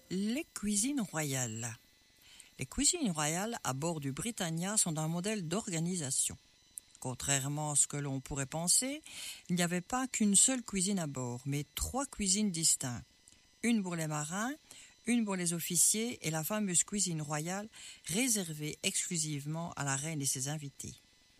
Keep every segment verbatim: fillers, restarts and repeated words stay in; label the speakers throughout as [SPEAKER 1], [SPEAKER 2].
[SPEAKER 1] Les cuisines royales. Les cuisines royales à bord du Britannia sont un modèle d'organisation. Contrairement à ce que l'on pourrait penser, il n'y avait pas qu'une seule cuisine à bord, mais trois cuisines distinctes. Une pour les marins, une pour les officiers et la fameuse cuisine royale réservée exclusivement à la reine et ses invités.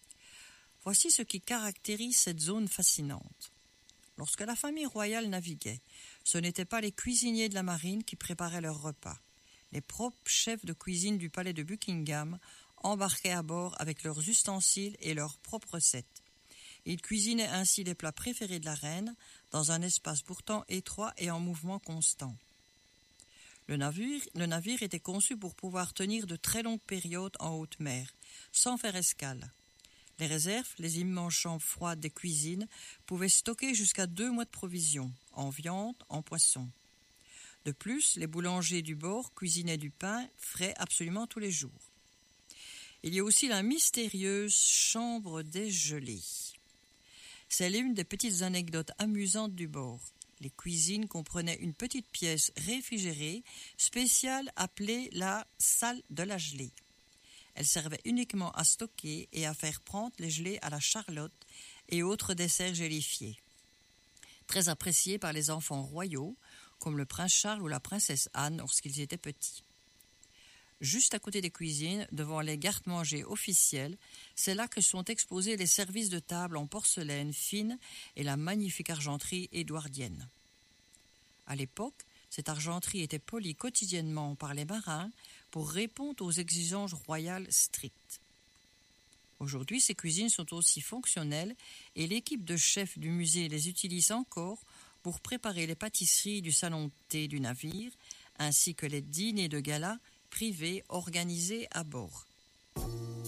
[SPEAKER 1] Voici ce qui caractérise cette zone fascinante. Lorsque la famille royale naviguait, ce n'étaient pas les cuisiniers de la marine qui préparaient leurs repas. Les propres chefs de cuisine du palais de Buckingham embarquaient à bord avec leurs ustensiles et leurs propres recettes. Ils cuisinaient ainsi les plats préférés de la reine dans un espace pourtant étroit et en mouvement constant. Le navire, le navire était conçu pour pouvoir tenir de très longues périodes en haute mer, sans faire escale. Les réserves, les immenses chambres froides des cuisines, pouvaient stocker jusqu'à deux mois de provisions, en viande, en poisson. De plus, les boulangers du bord cuisinaient du pain frais absolument tous les jours. Il y a aussi la mystérieuse chambre des gelées. C'est l'une des petites anecdotes amusantes du bord. Les cuisines comprenaient une petite pièce réfrigérée spéciale appelée la salle de la gelée. Elle servait uniquement à stocker et à faire prendre les gelées à la charlotte et autres desserts gélifiés. Très appréciés par les enfants royaux, comme le prince Charles ou la princesse Anne lorsqu'ils étaient petits. Juste à côté des cuisines, devant les garde-manger officiels, c'est là que sont exposés les services de table en porcelaine fine et la magnifique argenterie édouardienne. À l'époque, cette argenterie était polie quotidiennement par les marins pour répondre aux exigences royales strictes. Aujourd'hui, ces cuisines sont aussi fonctionnelles et l'équipe de chefs du musée les utilise encore pour préparer les pâtisseries du salon de thé du navire, ainsi que les dîners de gala privés organisés à bord.